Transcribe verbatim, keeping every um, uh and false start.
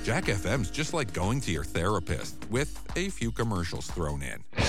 Jack F M's just like going to your therapist with a few commercials thrown in.